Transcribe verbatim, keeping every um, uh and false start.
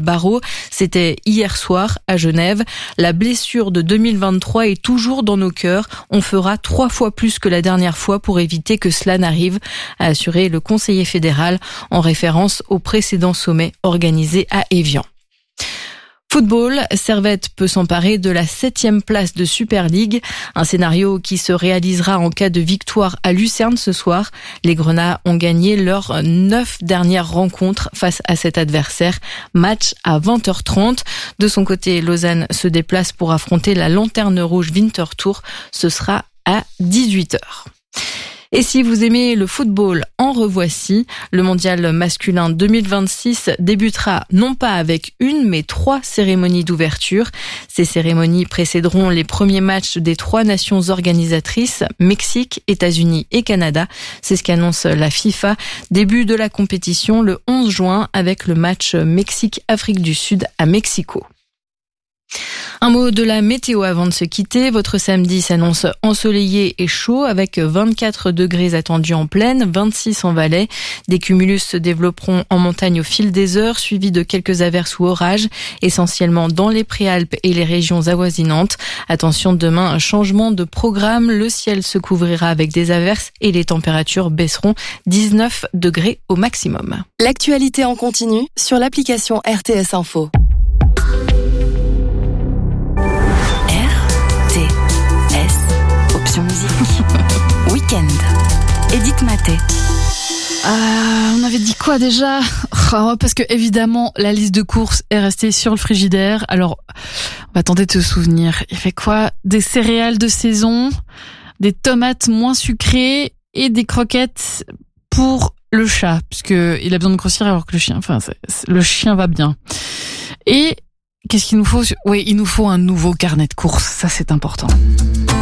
Barrault. C'était hier soir à Genève. La blessure de deux mille vingt-trois est toujours dans nos cœurs. On fera trois fois plus que la dernière fois pour éviter que cela n'arrive, a assuré le conseiller fédéral en référence au précédent sommet organisé à Évian. Football, Servette peut s'emparer de la septième place de Super League, un scénario qui se réalisera en cas de victoire à Lucerne ce soir. Les Grenats ont gagné leurs neuf dernières rencontres face à cet adversaire. Match à vingt heures trente. De son côté, Lausanne se déplace pour affronter la Lanterne Rouge Winterthur. Ce sera à dix-huit heures. Et si vous aimez le football, en revoici. Le mondial masculin deux mille vingt-six débutera non pas avec une, mais trois cérémonies d'ouverture. Ces cérémonies précéderont les premiers matchs des trois nations organisatrices, Mexique, États-Unis et Canada. C'est ce qu'annonce la FIFA. Début de la compétition le onze juin avec le match Mexique-Afrique du Sud à Mexico. Un mot de la météo avant de se quitter. Votre samedi s'annonce ensoleillé et chaud avec vingt-quatre degrés attendus en plaine, vingt-six en Valais. Des cumulus se développeront en montagne au fil des heures, suivis de quelques averses ou orages, essentiellement dans les Préalpes et les régions avoisinantes. Attention, demain, un changement de programme. Le ciel se couvrira avec des averses et les températures baisseront, dix-neuf degrés au maximum. L'actualité en continu sur l'application R T S Info. Musique. Week-end. Edith Maté. Euh, on avait dit quoi déjà ? Oh, parce que évidemment la liste de courses est restée sur le frigidaire. Alors on va tenter de se souvenir. Il fait quoi ? Des céréales de saison, des tomates moins sucrées et des croquettes pour le chat, puisque il a besoin de grossir alors que le chien, enfin c'est, c'est, le chien va bien. Et qu'est-ce qu'il nous faut ? Oui, il nous faut un nouveau carnet de courses. Ça c'est important.